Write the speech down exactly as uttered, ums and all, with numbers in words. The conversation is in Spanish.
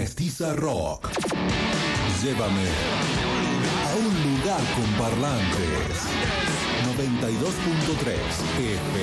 Mestiza Rock. Llévame a un lugar con parlantes. noventa y dos punto tres F